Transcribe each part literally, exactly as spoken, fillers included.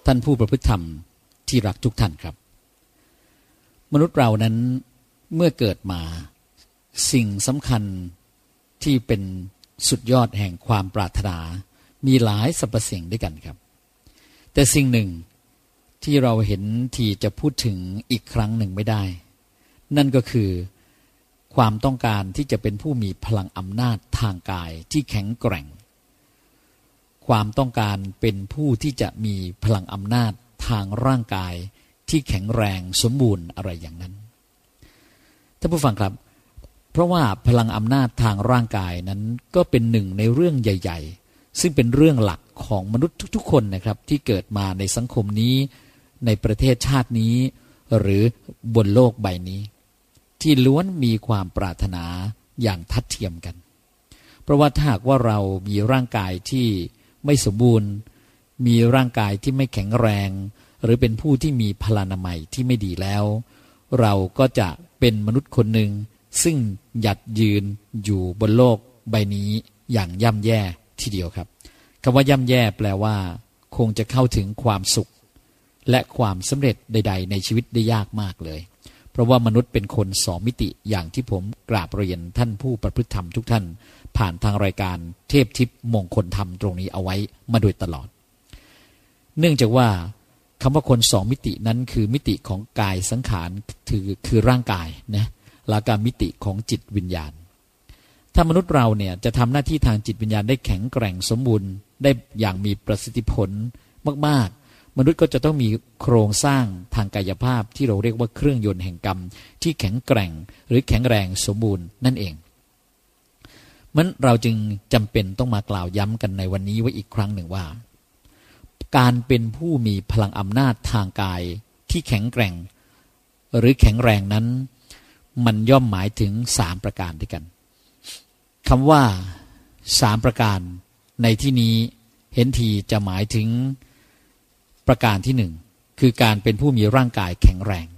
ท่านผู้ประพฤติธรรมที่รักทุกท่านครับมนุษย์เรานั้นเมื่อเกิดมาสิ่งสำคัญที่เป็นสุดยอดแห่งความปรารถนามีหลายสรรพสิ่งด้วยกันครับแต่สิ่งหนึ่งที่เราเห็นที่จะพูดถึงอีกครั้งหนึ่งไม่ได้นั่นก็คือความต้องการที่จะเป็นผู้มีพลังอำนาจทางกายที่แข็งแกร่งความต้องการเป็นผู้ที่จะมีพลังอำนาจทางร่างกายที่แข็งแรงสมบูรณ์อะไรอย่างนั้นท่านผู้ฟังครับเพราะว่าพลังอำนาจทางร่างกายนั้นก็เป็นหนึ่งในเรื่องใหญ่ๆซึ่งเป็นเรื่องหลักของมนุษย์ทุกๆคนนะครับที่เกิดมาในสังคมนี้ในประเทศชาตินี้หรือบนโลกใบนี้ที่ล้วนมีความปรารถนาอย่างทัดเทียมกันเพราะว่าถ้าหากว่าเรามีร่างกายที่ไม่สมบูรณ์มีร่างกายที่ไม่แข็งแรงหรือเป็นผู้ที่มีพลานามัยที่ไม่ดีแล้วเราก็จะเป็นมนุษย์คนหนึ่งซึ่งหยัดยืนอยู่บนโลกใบนี้อย่างย่ำแย่ทีเดียวครับคำว่าย่ำแย่แปลว่าคงจะเข้าถึงความสุขและความสำเร็จใดๆในชีวิตได้ยากมากเลยเพราะว่ามนุษย์เป็นคนสองมิติอย่างที่ผมกราบเรียนท่านผู้ประพฤติธรรมทุกท่านผ่านทางรายการเทพทิพย์มงคลธรรมตรงนี้เอาไว้มาโดยตลอดเนื่องจากว่าคำว่าคนสองมิตินั้นคือมิติของกายสังขารคือคือร่างกายนะแล้วก็มิติของจิตวิญญาณถ้ามนุษย์เราเนี่ยจะทำหน้าที่ทางจิตวิญญาณได้แข็งแกร่งสมบูรณ์ได้อย่างมีประสิทธิผลมากๆมนุษย์ก็จะต้องมีโครงสร้างทางกายภาพที่เราเรียกว่าเครื่องยนต์แห่งกรรมที่แข็งแกร่งหรือแข็งแรงสมบูรณ์นั่นเองมันเราจึงจำเป็นต้องมากล่าวย้ำกันในวันนี้ไว้อีกครั้งหนึ่งว่าการเป็นผู้มีพลังอำนาจทางกายที่แข็งแกร่งหรือแข็งแรงนั้นมันย่อมหมายถึงสามประการด้วยกันคำว่าสามประการในที่นี้เห็นทีจะหมายถึงประการที่หนึ่งคือการเป็นผู้มีร่างกายแข็งแรง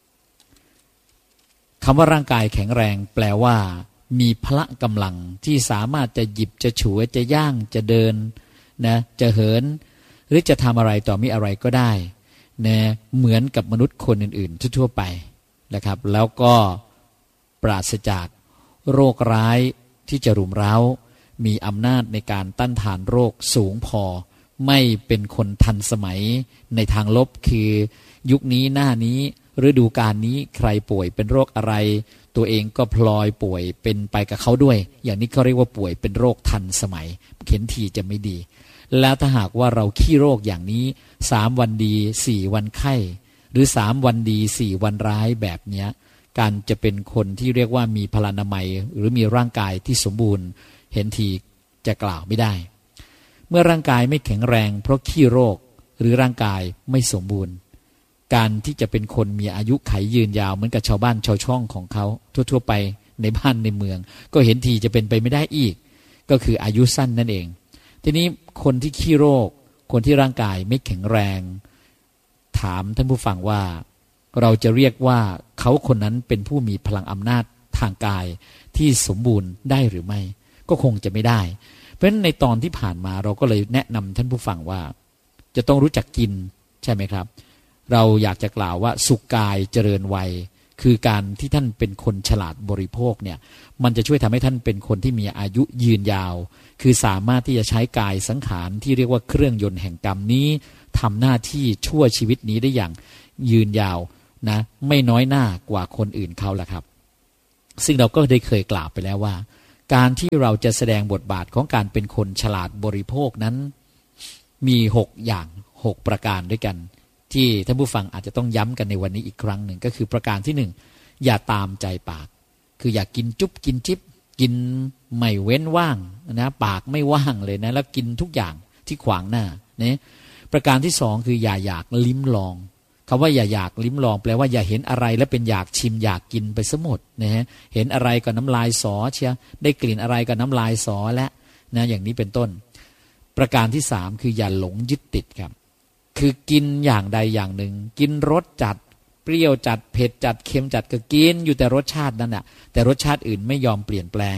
คำว่าร่างกายแข็งแรงแปลว่ามีพละกำลังที่สามารถจะหยิบจะฉวยจะย่างจะเดินนะจะเหินหรือจะทำอะไรต่อมีอะไรก็ได้นะเหมือนกับมนุษย์คนอื่นๆทั่วๆไปนะครับแล้วก็ปราศจากโรคร้ายที่จะรุมเร้ามีอำนาจในการต้านทานโรคสูงพอไม่เป็นคนทันสมัยในทางลบคือยุคนี้หน้านี้ฤดูกาลนี้ใครป่วยเป็นโรคอะไรตัวเองก็พลอยป่วยเป็นไปกับเขาด้วยอย่างนี้เขาเรียกว่าป่วยเป็นโรคทันสมัยเข็นทีจะไม่ดีแล้วถ้าหากว่าเราขี้โรคอย่างนี้สามวันดีสี่วันไข้หรือสามวันดีสี่วันร้ายแบบเนี้ยการจะเป็นคนที่เรียกว่ามีพลานามัยหรือมีร่างกายที่สมบูรณ์เห็นทีจะกล่าวไม่ได้เมื่อร่างกายไม่แข็งแรงเพราะขี้โรคหรือร่างกายไม่สมบูรณ์การที่จะเป็นคนมีอายุขัยยืนยาวเหมือนกับชาวบ้านชาวช่องของเขาทั่วๆไปในบ้านในเมืองก็เห็นทีจะเป็นไปไม่ได้อีกก็คืออายุสั้นนั่นเองทีนี้คนที่ขี้โรคคนที่ร่างกายไม่แข็งแรงถามท่านผู้ฟังว่าเราจะเรียกว่าเขาคนนั้นเป็นผู้มีพลังอำนาจทางกายที่สมบูรณ์ได้หรือไม่ก็คงจะไม่ได้เพราะฉะนั้นในตอนที่ผ่านมาเราก็เลยแนะนำท่านผู้ฟังว่าจะต้องรู้จักกินใช่ไหมครับเราอยากจะกล่าวว่าสุขกายเจริญวัยคือการที่ท่านเป็นคนฉลาดบริโภคเนี่ยมันจะช่วยทำให้ท่านเป็นคนที่มีอายุยืนยาวคือสามารถที่จะใช้กายสังขารที่เรียกว่าเครื่องยนต์แห่งกรรมนี้ทำหน้าที่ชั่วชีวิตนี้ได้อย่างยืนยาวนะไม่น้อยหน้ากว่าคนอื่นเขาละครับซึ่งเราก็ได้เคยกล่าวไปแล้วว่าการที่เราจะแสดงบทบาทของการเป็นคนฉลาดบริโภคนั้นมีหกอย่างหกประการด้วยกันที่ท่านผู้ฟังอาจจะต้องย้ำกันในวันนี้อีกครั้งหนึ่งก็คือประการที่หนึ่งอย่าตามใจปากคืออย่ากินจุ๊บกินจิ๊บกินไม่เว้นว่างนะปากไม่ว่างเลยนะแล้วกินทุกอย่างที่ขวางหน้าเนี่ยประการที่สองคืออย่าอยากลิ้มลองคำว่าอย่าอยากลิ้มลองแปลว่าอย่าเห็นอะไรแล้วเป็นอยากชิมอยากกินไปซะหมดนะฮะเห็นอะไรก็น้ำลายสอเชียได้กลิ่นอะไรก็น้ำลายสอและนะอย่างนี้เป็นต้นประการที่สามคืออย่าหลงยึดติดครับคือกินอย่างใดอย่างหนึ่งกินรสจัดเปรี้ยวจัดเผ็ดจัดเค็มจัดก็กินอยู่แต่รสชาตินั้นน่ะแต่รสชาติอื่นไม่ยอมเปลี่ยนแปลง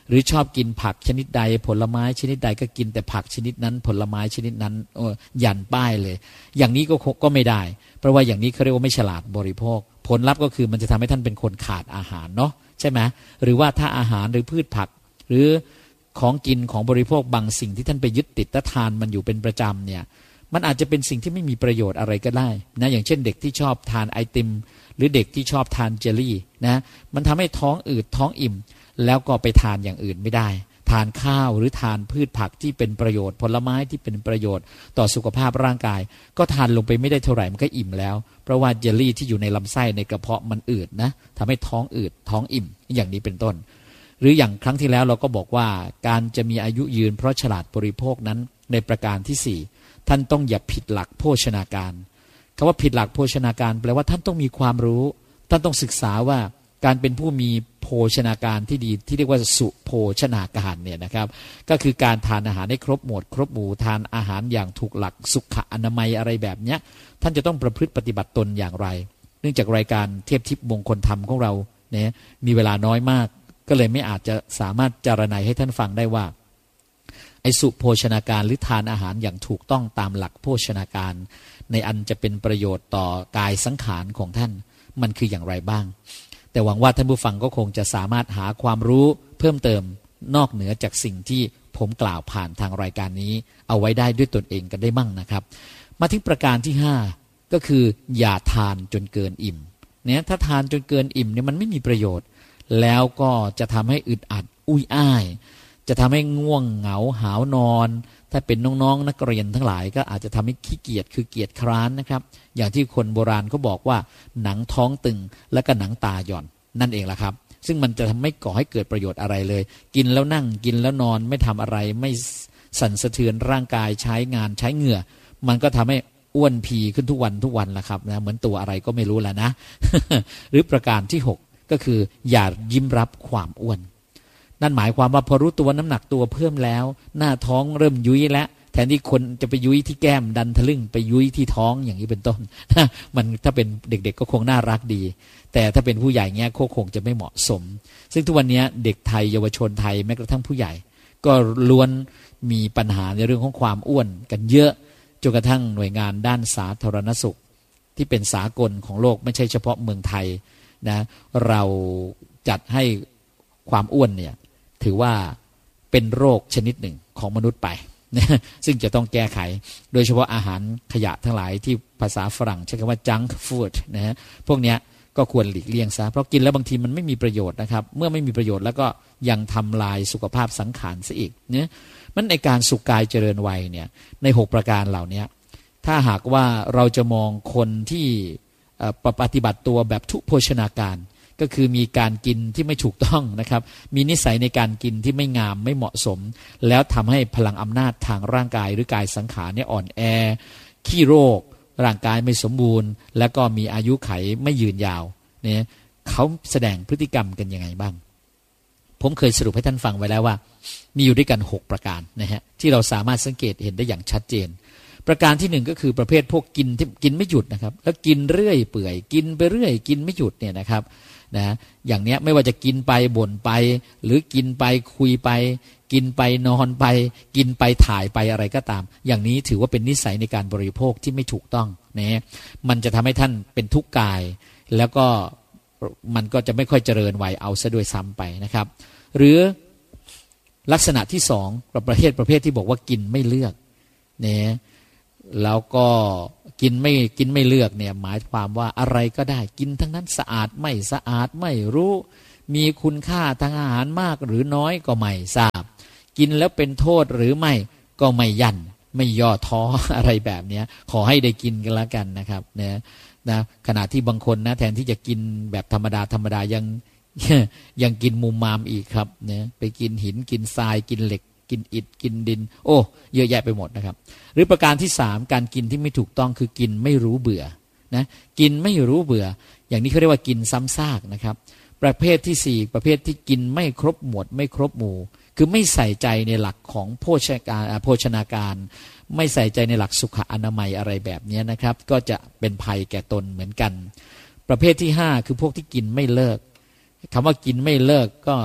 หรือชอบกินผักชนิดใดผลไม้ชนิดใดก็กินแต่ผักชนิดนั้นผลไม้ชนิดนั้นยันป้ายเลยอย่างนี้ก็ก็ไม่ได้เพราะว่าอย่างนี้เขาเรียกว่าไม่ฉลาดบริโภคผลลัพธ์ก็คือมันจะทำให้ท่านเป็นคนขาดอาหารเนาะใช่ไหมหรือว่าถ้าอาหารหรือพืชผักหรือของกินของบริโภคบางสิ่งที่ท่านไปยึดติดและทานมันอยู่เป็นประจำเนี่ยมันอาจจะเป็นสิ่งที่ไม่มีประโยชน์อะไรก็ได้นะอย่างเช่นเด็กที่ชอบทานไอติมหรือเด็กที่ชอบทานเจลลี่นะมันทำให้ท้องอืดท้องอิ่มแล้วก็ไปทานอย่างอื่นไม่ได้ทานข้าวหรือทานพืชผักที่เป็นประโยชน์ผลไม้ที่เป็นประโยชน์ต่อสุขภาพร่างกายก็ทานลงไปไม่ได้เท่าไหร่มันก็อิ่มแล้วเพราะว่าเจลลี่ที่อยู่ในลำไส้ในกระเพาะมันอืดนะทำให้ท้องอืดท้องอิ่มอย่างนี้เป็นต้นหรืออย่างครั้งที่แล้วเราก็บอกว่าการจะมีอายุยืนเพราะฉลาดบริโภคนั้นในประการที่สี่ท่านต้องอย่าผิดหลักโภชนาการคำว่าผิดหลักโภชนาการแปลว่าท่านต้องมีความรู้ท่านต้องศึกษาว่าการเป็นผู้มีโภชนาการที่ดีที่เรียกว่าสุโภชนาการเนี่ยนะครับก็คือการทานอาหารให้ครบหมดครบหมู่ทานอาหารอย่างถูกหลักสุขอนามัยอะไรแบบเนี้ยท่านจะต้องประพฤติปฏิบัติตนอย่างไรเนื่องจากรายการเทพทิพย์มงคลธรรมของเราเนี่ยมีเวลาน้อยมากก็เลยไม่อาจจะสามารถจารณัยให้ท่านฟังได้ว่าไอ้สุโภชนาการหรือทานอาหารอย่างถูกต้องตามหลักโภชนาการในอันจะเป็นประโยชน์ต่อกายสังขารของท่านมันคืออย่างไรบ้างแต่หวังว่าท่านผู้ฟังก็คงจะสามารถหาความรู้เพิ่มเติมนอกเหนือจากสิ่งที่ผมกล่าวผ่านทางรายการนี้เอาไว้ได้ด้วยตนเองกันได้มั่งนะครับมาถึงประการที่ห้าก็คืออย่าทานจนเกินอิ่มเนี่ยถ้าทานจนเกินอิ่มเนี่ยมันไม่มีประโยชน์แล้วก็จะทำให้อึดอัดอุ้ยอ้ายจะทำให้ง่วงเหงาหาวนอนถ้าเป็นน้องๆนักเรียนทั้งหลายก็อาจจะทำให้ขี้เกียจคือเกียจคร้านนะครับอย่างที่คนโบราณเขาบอกว่าหนังท้องตึงและก็หนังตาหย่อนนั่นเองล่ะครับซึ่งมันจะทำไม่ก่อให้เกิดประโยชน์อะไรเลยกินแล้วนั่งกินแล้วนอนไม่ทำอะไรไม่สั่นสะเทือนร่างกายใช้งานใช้เหงื่อมันก็ทำให้อ้วนพีขึ้นทุกวันทุกวันล่ะครับนะเหมือนตัวอะไรก็ไม่รู้แล้วนะ หรือประการที่หกก็คืออย่ายิ้มรับความอ้วนนั่นหมายความว่าพอรู้ตัวน้ำหนักตัวเพิ่มแล้วหน้าท้องเริ่มยุ้ยแล้วแทนที่คนจะไปยุ้ยที่แก้มดันทะลึ่งไปยุ้ยที่ท้องอย่างนี้เป็นต้น มันถ้าเป็นเด็กๆ ก็คงน่ารักดีแต่ถ้าเป็นผู้ใหญ่เงี้ยก็คงจะไม่เหมาะสมซึ่งทุกวันนี้เด็กไทยเยาวชนไทยแม้กระทั่งผู้ใหญ่ก็ล้วนมีปัญหาในเรื่องของความอ้วนกันเยอะจนกระทั่งหน่วยงานด้านสาธารณสุขที่เป็นสากลของโลกไม่ใช่เฉพาะเมืองไทยนะเราจัดให้ความอ้วนเนี่ยถือว่าเป็นโรคชนิดหนึ่งของมนุษย์ไปซึ่งจะต้องแก้ไขโดยเฉพาะอาหารขยะทั้งหลายที่ภาษาฝรั่งใช้คำว่า junk food นะฮะพวกเนี้ยก็ควรหลีกเลี่ยงซะเพราะกินแล้วบางทีมันไม่มีประโยชน์นะครับเมื่อไม่มีประโยชน์แล้วก็ยังทำลายสุขภาพสังขารซะอีกเนี่ยมันในการสุขกายเจริญวัยเนี่ยในหกประการเหล่านี้ถ้าหากว่าเราจะมองคนที่ปฏิบัติตัวแบบทุพโภชนาการก็คือมีการกินที่ไม่ถูกต้องนะครับมีนิสัยในการกินที่ไม่งามไม่เหมาะสมแล้วทำให้พลังอำนาจทางร่างกายหรือกายสังขารเนี่ยอ่อนแอขี้โรคร่างกายไม่สมบูรณ์แล้วก็มีอายุไขไม่ยืนยาวเนี่ยเขาแสดงพฤติกรรมกันยังไงบ้างผมเคยสรุปให้ท่านฟังไว้แล้วว่ามีอยู่ด้วยกันหกประการนะฮะที่เราสามารถสังเกตเห็นได้อย่างชัดเจนประการที่หนึ่งก็คือประเภทพวกกินที่กินไม่หยุดนะครับแล้วกินเรื่อยเปื่อยกินไปเรื่อยกินไม่หยุดเนี่ยนะครับนะอย่างเนี้ยไม่ว่าจะกินไปบ่นไปหรือกินไปคุยไปกินไปนอนไปกินไปถ่ายไปอะไรก็ตามอย่างนี้ถือว่าเป็นนิสัยในการบริโภคที่ไม่ถูกต้องนะมันจะทำให้ท่านเป็นทุกข์กายแล้วก็มันก็จะไม่ค่อยเจริญวัยเอาซะด้วยซ้ำไปนะครับหรือลักษณะที่สองประเภทประเภทที่บอกว่ากินไม่เลือกเนี่ยแล้วก็กินไม่กินไม่เลือกเนี่ยหมายความว่าอะไรก็ได้กินทั้งนั้นสะอาดไม่สะอาดไม่รู้มีคุณค่าทางอาหารมากหรือน้อยก็ไม่ทราบกินแล้วเป็นโทษหรือไม่ก็ไม่ยันไม่ย่อท้ออะไรแบบนี้ขอให้ได้กินกันแล้วกันนะครับเนี่ยนะขณะที่บางคนนะแทนที่จะกินแบบธรรมดาธรรมดายังยังกินมุมมามอีกครับเนี่ยไปกินหินกินทรายกินเหล็กกินอิฐกินดินโอ้เยอะแยะไปหมดนะครับหรือประการที่สามการกินที่ไม่ถูกต้องคือกินไม่รู้เบื่อนะกินไม่รู้เบื่ออย่างนี้เขาเรียกว่ากินซ้ำซากนะครับประเภทที่สี่ประเภทที่กินไม่ครบหมวดไม่ครบหมู่คือไม่ใส่ใจในหลักของโภชนาการโภชนาการไม่ใส่ใจในหลักสุขอนามัยอะไรแบบนี้นะครับก็จะเป็นภัยแก่ตนเหมือนกันประเภทที่ห้าคือพวกที่กินไม่เลิกคำว่ากินไม่เลิกก็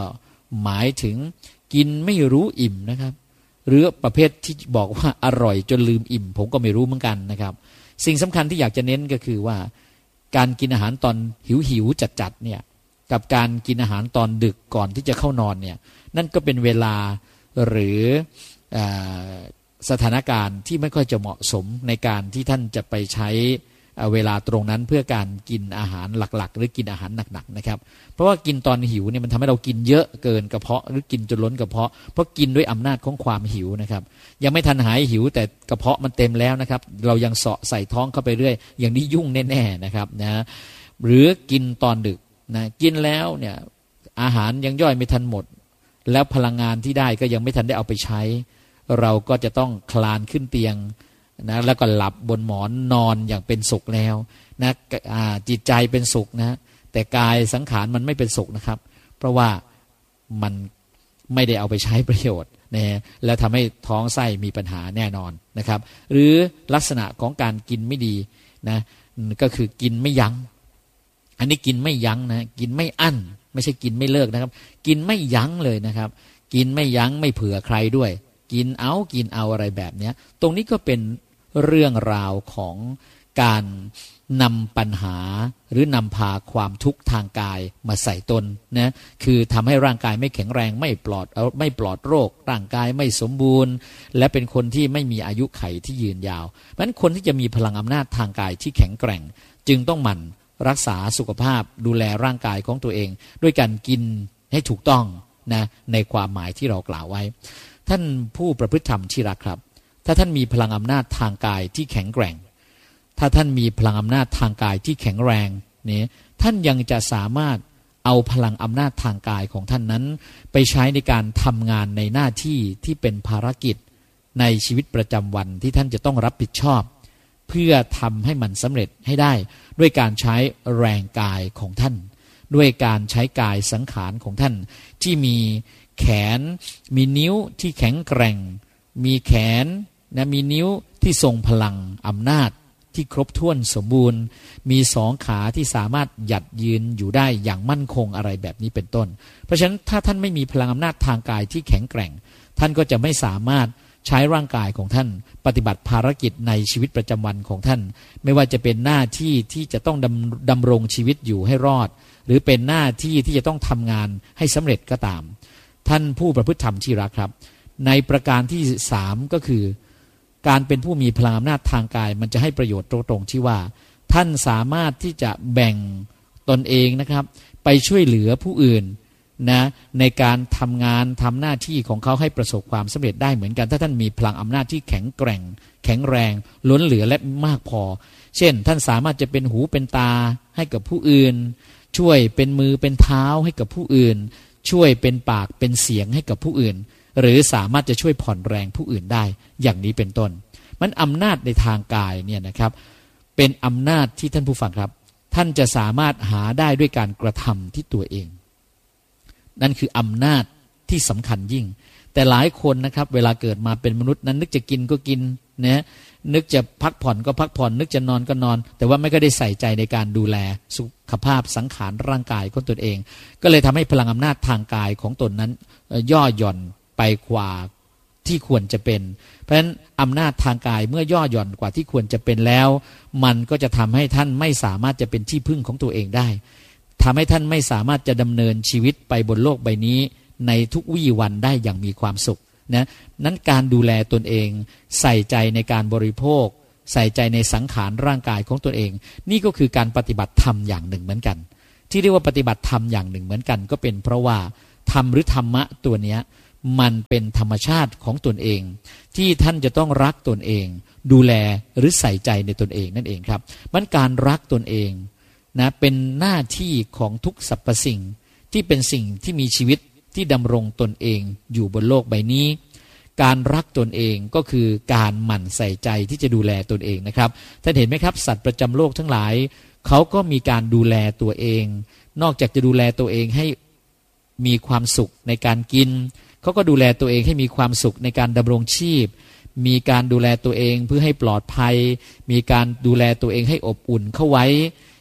หมายถึงกินไม่รู้อิ่มนะครับหรือประเภทที่บอกว่าอร่อยจนลืมอิ่มผมก็ไม่รู้เหมือนกันนะครับสิ่งสำคัญที่อยากจะเน้นก็คือว่าการกินอาหารตอนหิวหิวจัดๆเนี่ยกับการกินอาหารตอนดึกก่อนที่จะเข้านอนเนี่ยนั่นก็เป็นเวลาหรือสถานการณ์ที่ไม่ค่อยจะเหมาะสมในการที่ท่านจะไปใช้เวลาตรงนั้นเพื่อการกินอาหารหลักๆหรือกินอาหารหนักๆนะครับเพราะว่ากินตอนหิวเนี่ยมันทำให้เรากินเยอะเกินกระเพาะหรือกินจนล้นกระเพาะเพราะกินด้วยอำนาจของความหิวนะครับยังไม่ทันหายหิวแต่กระเพาะมันเต็มแล้วนะครับเรายังเสาะใส่ท้องเข้าไปเรื่อยอย่างนี้ยุ่งแน่ๆนะครับนะหรือกินตอนดึกนะกินแล้วเนี่ยอาหารยังย่อยไม่ทันหมดแล้วพลังงานที่ได้ก็ยังไม่ทันได้เอาไปใช้เราก็จะต้องคลานขึ้นเตียงนะแล้วก็หลับบนหมอนนอนอย่างเป็นสุขแล้วนะจิตใจเป็นสุขนะแต่กายสังขารมันไม่เป็นสุขนะครับเพราะว่ามันไม่ได้เอาไปใช้ประโยชน์นะแล้วทำให้ท้องไส้มีปัญหาแน่นอนนะครับหรือลักษณะของการกินไม่ดีนะก็คือกินไม่ยั้งอันนี้กินไม่ยั้งนะกินไม่อั้นไม่ใช่กินไม่เลิกนะครับกินไม่ยั้งเลยนะครับกินไม่ยั้งไม่เผื่อใครด้วยกินเอากินเอาอะไรแบบนี้ตรงนี้ก็เป็นเรื่องราวของการนำปัญหาหรือนำพาความทุกข์ทางกายมาใส่ตนนะคือทำให้ร่างกายไม่แข็งแรงไม่ปลอดไม่ปลอดโรคร่างกายไม่สมบูรณ์และเป็นคนที่ไม่มีอายุไขที่ยืนยาวเพราะฉะนั้นคนที่จะมีพลังอำนาจทางกายที่แข็งแกร่งจึงต้องหมั่นรักษาสุขภาพดูแลร่างกายของตัวเองด้วยการกินให้ถูกต้องนะในความหมายที่เรากล่าวไว้ท่านผู้ประพฤติธรรมที่รักครับถ้าท่านมีพลังอำนาจทางกายที่แข็งแกร่งถ้าท่านมีพลังอำนาจทางกายที่แข็งแรงนี่ท่านยังจะสามารถเอาพลังอำนาจทางกายของท่านนั้นไปใช้ในการทำงานในหน้าที่ที่เป็นภารกิจในชีวิตประจำวันที่ท่านจะต้องรับผิดชอบเพื่อทำให้มันสำเร็จให้ได้ด้วยการใช้แรงกายของท่านด้วยการใช้กายสังขารของท่านที่มีแขนมีนิ้วที่แข็งแกร่งมีแขนนะมีนิ้วที่ทรงพลังอำนาจที่ครบถ้วนสมบูรณ์มีสองขาที่สามารถหยัดยืนอยู่ได้อย่างมั่นคงอะไรแบบนี้เป็นต้นเพราะฉะนั้นถ้าท่านไม่มีพลังอำนาจทางกายที่แข็งแกร่งท่านก็จะไม่สามารถใช้ร่างกายของท่านปฏิบัติภารกิจในชีวิตประจำวันของท่านไม่ว่าจะเป็นหน้าที่ที่จะต้องดำดำรงชีวิตอยู่ให้รอดหรือเป็นหน้าที่ที่จะต้องทำงานให้สำเร็จก็ตามท่านผู้ประพฤติธรรมที่รักครับในประการที่สามก็คือการเป็นผู้มีพลังอำนาจทางกายมันจะให้ประโยชน์ตรงๆที่ว่าท่านสามารถที่จะแบ่งตนเองนะครับไปช่วยเหลือผู้อื่นนะในการทำงานทำหน้าที่ของเขาให้ประสบความสำเร็จได้เหมือนกันถ้าท่านมีพลังอำนาจที่แข็งแกร่งแข็งแรงล้นเหลือและมากพอเช่นท่านสามารถจะเป็นหูเป็นตาให้กับผู้อื่นช่วยเป็นมือเป็นเท้าให้กับผู้อื่นช่วยเป็นปากเป็นเสียงให้กับผู้อื่นหรือสามารถจะช่วยผ่อนแรงผู้อื่นได้อย่างนี้เป็นต้นมันอำนาจในทางกายเนี่ยนะครับเป็นอำนาจที่ท่านผู้ฟังครับท่านจะสามารถหาได้ด้วยการกระทำที่ตัวเองนั่นคืออำนาจที่สำคัญยิ่งแต่หลายคนนะครับเวลาเกิดมาเป็นมนุษย์นั้นนึกจะกินก็กินนะนึกจะพักผ่อนก็พักผ่อนนึกจะนอนก็นอนแต่ว่าไม่ก็ได้ใส่ใจในการดูแลสุขภาพสังขารร่างกายของตนเองก็เลยทำให้พลังอำนาจทางกายของตนนั้นย่อหย่อนไปกว่าที่ควรจะเป็นเพราะฉะนั้นอำนาจทางกายเมื่อย่อหย่อนกว่าที่ควรจะเป็นแล้วมันก็จะทำให้ท่านไม่สามารถจะเป็นที่พึ่งของตัวเองได้ทำให้ท่านไม่สามารถจะดำเนินชีวิตไปบนโลกใบนี้ในทุกวี่วันได้อย่างมีความสุขนะนั้นการดูแลตนเองใส่ใจในการบริโภคใส่ใจในสังขารร่างกายของตนเองนี่ก็คือการปฏิบัติธรรมอย่างหนึ่งเหมือนกันที่เรียกว่าปฏิบัติธรรมอย่างหนึ่งเหมือนกันก็เป็นเพราะว่าธรรมหรือธรรมะตัวเนี้ยมันเป็นธรรมชาติของตนเองที่ท่านจะต้องรักตนเองดูแลหรือใส่ใจในตนเองนั่นเองครับมันการรักตนเองนะเป็นหน้าที่ของทุกสรรพสิ่งที่เป็นสิ่งที่มีชีวิตที่ดำรงตนเองอยู่บนโลกใบนี้การรักตนเองก็คือการหมั่นใส่ใจที่จะดูแลตนเองนะครับท่านเห็นไหมครับสัตว์ประจำโลกทั้งหลายเขาก็มีการดูแลตัวเองนอกจากจะดูแลตัวเองให้มีความสุขในการกินเขาก็ดูแลตัวเองให้มีความสุขในการดำรงชีพมีการดูแลตัวเองเพื่อให้ปลอดภัยมีการดูแลตัวเองให้อบอุ่นเข้าไว้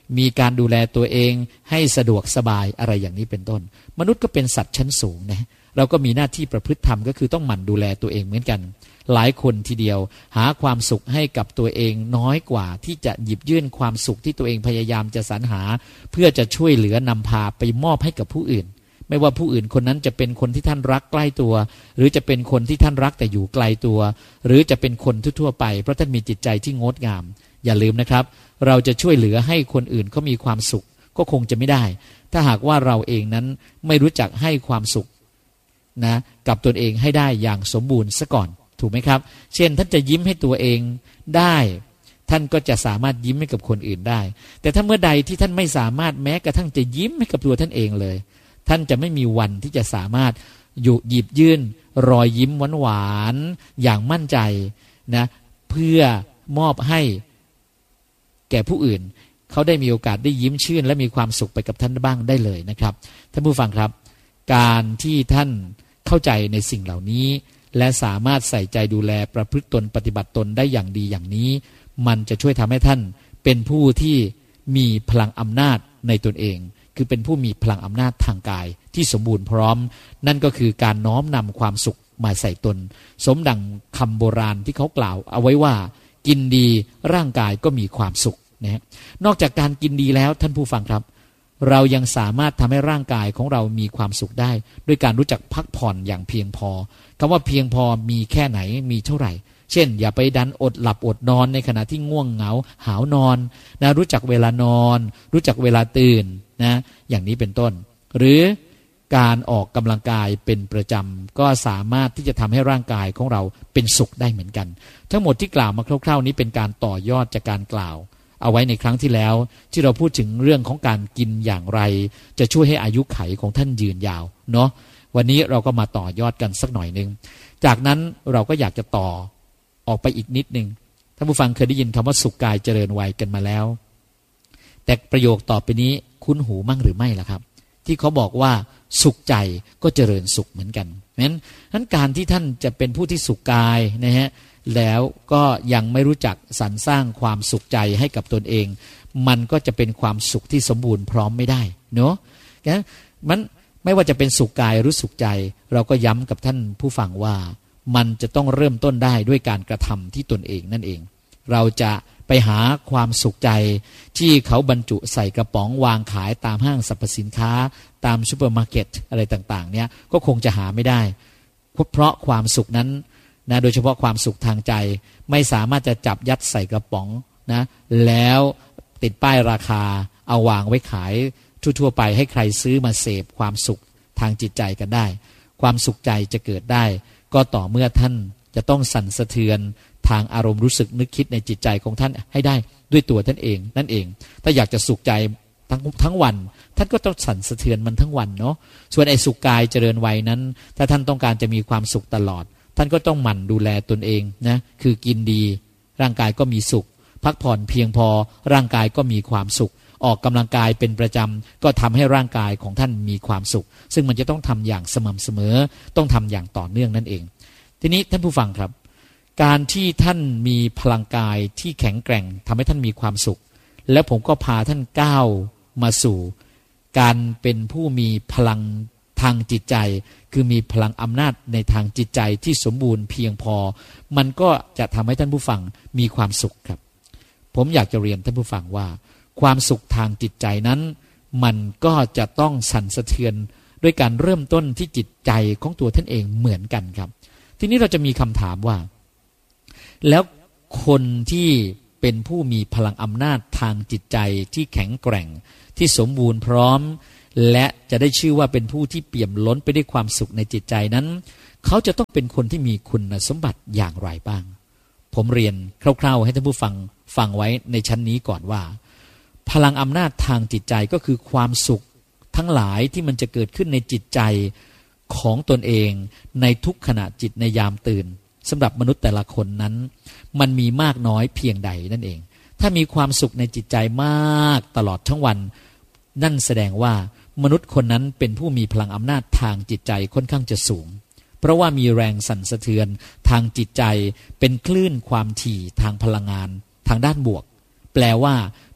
มีการดูแลตัวเองให้สะดวกสบายอะไรอย่างนี้เป็นต้นมนุษย์ก็เป็นสัตว์ชั้นสูงนะเราก็มีหน้าที่ประพฤติธรรมก็คือต้องหมั่นดูแลตัวเองเหมือนกันหลายคนทีเดียวหาความสุขให้กับตัวเองน้อยกว่าที่จะหยิบยื่นความสุขที่ตัวเองพยายามจะสรรหาเพื่อจะช่วยเหลือนำพาไปมอบให้กับผู้อื่นไม่ว่าผู้อื่นคนนั้นจะเป็นคนที่ท่านรักใกล้ตัวหรือจะเป็นคนที่ท่านรักแต่อยู่ไกลตัวหรือจะเป็นคนทั่วๆไปเพราะท่านมีจิตใจที่งดงามอย่าลืมนะครับเราจะช่วยเหลือให้คนอื่นเขามีความสุขก็คงจะไม่ได้ถ้าหากว่าเราเองนั้นไม่รู้จักให้ความสุขนะกับตนเองให้ได้อย่างสมบูรณ์ซะก่อนถูกไหมครับเช่นท่านจะยิ้มให้ตัวเองได้ท่านก็จะสามารถยิ้มให้กับคนอื่นได้แต่ถ้าเมื่อใดที่ท่านไม่สามารถแม้กระทั่งจะยิ้มให้กับตัวท่านเองเลยท่านจะไม่มีวันที่จะสามารถอยู่หยิบยื่นรอยยิ้มหวานๆอย่างมั่นใจนะเพื่อมอบให้แก่ผู้อื่นเขาได้มีโอกาสได้ยิ้มชื่นและมีความสุขไปกับท่านบ้างได้เลยนะครับท่านผู้ฟังครับการที่ท่านเข้าใจในสิ่งเหล่านี้และสามารถใส่ใจดูแลประพฤติตนปฏิบัติตนได้อย่างดีอย่างนี้มันจะช่วยทำให้ท่านเป็นผู้ที่มีพลังอำนาจในตนเองคือเป็นผู้มีพลังอำนาจทางกายที่สมบูรณ์พร้อมนั่นก็คือการน้อมนำความสุขมาใส่ตนสมดังคำโบราณที่เขากล่าวเอาไว้ว่ากินดีร่างกายก็มีความสุขนะฮะนอกจากการกินดีแล้วท่านผู้ฟังครับเรายังสามารถทำให้ร่างกายของเรามีความสุขได้ด้วยการรู้จักพักผ่อนอย่างเพียงพอคำว่าเพียงพอมีแค่ไหนมีเท่าไหร่เช่นอย่าไปดันอดหลับอดนอนในขณะที่ง่วงเหงาหาวนอนนะรู้จักเวลานอนรู้จักเวลาตื่นนะอย่างนี้เป็นต้นหรือการออกกำลังกายเป็นประจำก็สามารถที่จะทำให้ร่างกายของเราเป็นสุขได้เหมือนกันทั้งหมดที่กล่าวมาคร่าวๆนี้เป็นการต่อยอดจากการกล่าวเอาไว้ในครั้งที่แล้วที่เราพูดถึงเรื่องของการกินอย่างไรจะช่วยให้อายุไขของท่านยืนยาวเนาะวันนี้เราก็มาต่อยอดกันสักหน่อยนึงจากนั้นเราก็อยากจะต่อออกไปอีกนิดนึงท่านผู้ฟังเคยได้ยินคำว่าสุขกายเจริญวัยกันมาแล้วแต่ประโยคต่อไปนี้คุ้นหูมั่งหรือไม่ล่ะครับที่เขาบอกว่าสุขใจก็เจริญสุขเหมือนกันนั้นนั้นการที่ท่านจะเป็นผู้ที่สุขกายนะฮะแล้วก็ยังไม่รู้จักสรรสร้างความสุขใจให้กับตนเองมันก็จะเป็นความสุขที่สมบูรณ์พร้อมไม่ได้เนาะงั้นมันไม่ว่าจะเป็นสุขกายหรือสุขใจเราก็ย้ำกับท่านผู้ฟังว่ามันจะต้องเริ่มต้นได้ด้วยการกระทำที่ตนเองนั่นเองเราจะไปหาความสุขใจที่เขาบรรจุใส่กระป๋องวางขายตามห้างสรรพสินค้าตามซูเปอร์มาร์เก็ตอะไรต่างๆเนี่ยก็คงจะหาไม่ได้เพราะความสุขนั้นนะโดยเฉพาะความสุขทางใจไม่สามารถจะจับยัดใส่กระป๋องนะแล้วติดป้ายราคาเอาวางไว้ขายทั่วๆไปให้ใครซื้อมาเสพความสุขทางจิตใจกันได้ความสุขใจจะเกิดได้ก็ต่อเมื่อท่านจะต้องสั่นสะเทือนทางอารมณ์รู้สึกนึกคิดในจิตใจของท่านให้ได้ด้วยตัวท่านเองนั่นเองถ้าอยากจะสุขใจทั้งทั้งวันท่านก็ต้องสั่นสะเทือนมันทั้งวันเนาะส่วนไอ้สุขกายเจริญวัยนั้นถ้าท่านต้องการจะมีความสุขตลอดท่านก็ต้องหมั่นดูแลตนเองนะคือกินดีร่างกายก็มีสุขพักผ่อนเพียงพอร่างกายก็มีความสุขออกกำลังกายเป็นประจำก็ทำให้ร่างกายของท่านมีความสุขซึ่งมันจะต้องทำอย่างสม่ำเสมอต้องทำอย่างต่อเนื่องนั่นเองทีนี้ท่านผู้ฟังครับการที่ท่านมีพลังกายที่แข็งแกร่งทำให้ท่านมีความสุขแล้วผมก็พาท่านก้าวมาสู่การเป็นผู้มีพลังทางจิตใจคือมีพลังอำนาจในทางจิตใจที่สมบูรณ์เพียงพอมันก็จะทำให้ท่านผู้ฟังมีความสุขครับผมอยากจะเรียนท่านผู้ฟังว่าความสุขทางจิตใจนั้นมันก็จะต้องสั่นสะเทือนด้วยการเริ่มต้นที่จิตใจของตัวท่านเองเหมือนกันครับทีนี้เราจะมีคำถามว่าแล้วคนที่เป็นผู้มีพลังอำนาจทางจิตใจที่แข็งแกร่งที่สมบูรณ์พร้อมและจะได้ชื่อว่าเป็นผู้ที่เปี่ยมล้นไปด้วยความสุขในจิตใจนั้นเขาจะต้องเป็นคนที่มีคุณสมบัติอย่างไรบ้างผมเรียนคร่าวๆให้ท่านผู้ฟังฟังไว้ในชั้นนี้ก่อนว่าพลังอำนาจทางจิตใจก็คือความสุขทั้งหลายที่มันจะเกิดขึ้นในจิตใจของตนเองในทุกขณะจิตในยามตื่นสำหรับมนุษย์แต่ละคนนั้นมันมีมากน้อยเพียงใดนั่นเองถ้ามีความสุขในจิตใจมากตลอดทั้งวันนั่นแสดงว่ามนุษย์คนนั้นเป็นผู้มีพลังอำนาจทางจิตใจค่อนข้างจะสูงเพราะว่ามีแรงสั่นสะเทือนทางจิตใจเป็นคลื่นความถี่ทางพลังงานทางด้านบวกแปลว่าเ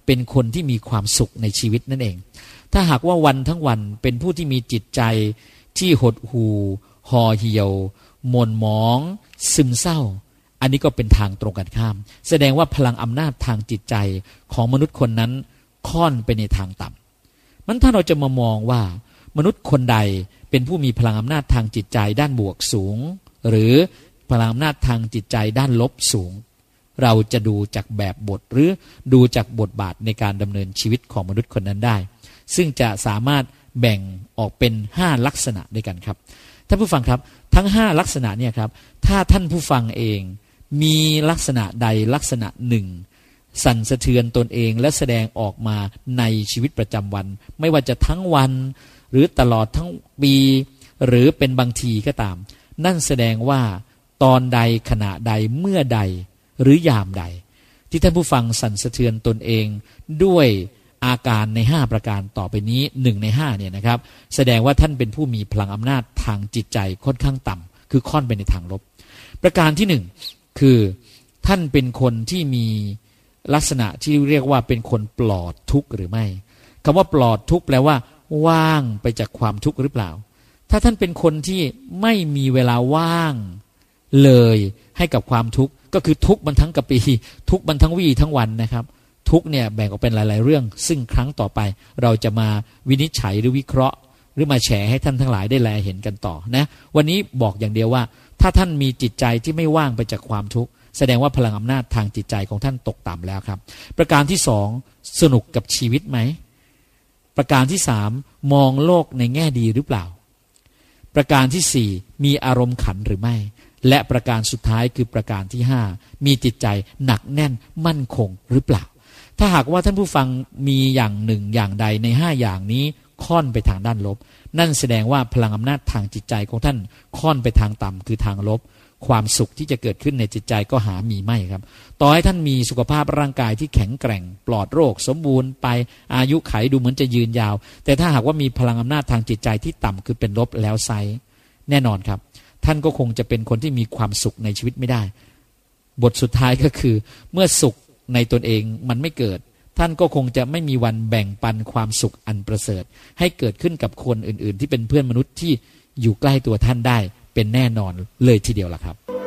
เป็นคนที่มีความสุขในชีวิตนั่นเองถ้าหากว่าวันทั้งวันเป็นผู้ที่มีจิตใจที่หดหู่ห่อเหี่ยวหม่นหมองซึมเศร้าอันนี้ก็เป็นทางตรงกันข้ามแสดงว่าพลังอำนาจทางจิตใจของมนุษย์คนนั้นค่อนไปในทางต่ำมันถ้าเราจะมามองว่ามนุษย์คนใดเป็นผู้มีพลังอำนาจทางจิตใจด้านบวกสูงหรือพลังอำนาจทางจิตใจด้านลบสูงเราจะดูจากแบบบทหรือดูจากบทบาทในการดำเนินชีวิตของมนุษย์คนนั้นได้ซึ่งจะสามารถแบ่งออกเป็นห้าลักษณะด้วยกันครับท่านผู้ฟังครับทั้งห้าลักษณะเนี่ยครับถ้าท่านผู้ฟังเองมีลักษณะใดลักษณะหนึ่งสั่นสะเทือนตนเองและแสดงออกมาในชีวิตประจำวันไม่ว่าจะทั้งวันหรือตลอดทั้งปีหรือเป็นบางทีก็ตามนั่นแสดงว่าตอนใดขณะใดเมื่อใดหรือยามใดที่ท่านผู้ฟังสั่นสะเทือนตนเองด้วยอาการในห้าประการต่อไปนี้หนึ่งในห้าเนี่ยนะครับแสดงว่าท่านเป็นผู้มีพลังอำนาจทางจิตใจค่อนข้างต่ำคือค่อนไปในทางลบประการที่หนึ่งคือท่านเป็นคนที่มีลักษณะที่เรียกว่าเป็นคนปลอดทุกข์หรือไม่คำว่าปลอดทุกข์แปลว่าว่างไปจากความทุกข์หรือเปล่าถ้าท่านเป็นคนที่ไม่มีเวลาว่างเลยให้กับความทุกข์ก็คือทุกข์มันทั้งกะปีทุกข์มันทั้งวี่ทั้งวันนะครับทุกข์เนี่ยแบ่งออกเป็นหลายๆเรื่องซึ่งครั้งต่อไปเราจะมาวินิจฉัยหรือวิเคราะห์หรือมาแชร์ให้ท่านทั้งหลายได้แลเห็นกันต่อนะวันนี้บอกอย่างเดียวว่าถ้าท่านมีจิตใจที่ไม่ว่างไปจากความทุกข์แสดงว่าพลังอำนาจทางจิตใจของท่านตกต่ำแล้วครับประการที่สองสนุกกับชีวิตไหมประการที่สามมองโลกในแง่ดีหรือเปล่าประการที่สี่มีอารมณ์ขันหรือไม่และประการสุดท้ายคือประการที่ห้ามีจิตใจหนักแน่นมั่นคงหรือเปล่าถ้าหากว่าท่านผู้ฟังมีอย่างหนึ่งอย่างใดในห้าอย่างนี้ค่อนไปทางด้านลบนั่นแสดงว่าพลังอำนาจทางจิตใจของท่านค่อนไปทางต่ำคือทางลบความสุขที่จะเกิดขึ้นในจิตใจก็หามีไม่ครับต่อให้ท่านมีสุขภาพร่างกายที่แข็งแกร่งปลอดโรคสมบูรณ์ไปอายุไขดูเหมือนจะยืนยาวแต่ถ้าหากว่ามีพลังอำนาจทางจิตใจที่ต่ำคือเป็นลบแล้วไซแน่นอนครับท่านก็คงจะเป็นคนที่มีความสุขในชีวิตไม่ได้บทสุดท้ายก็คือเมื่อสุขในตนเองมันไม่เกิดท่านก็คงจะไม่มีวันแบ่งปันความสุขอันประเสริฐให้เกิดขึ้นกับคนอื่นๆที่เป็นเพื่อนมนุษย์ที่อยู่ใกล้ตัวท่านได้เป็นแน่นอนเลยทีเดียวล่ะครับ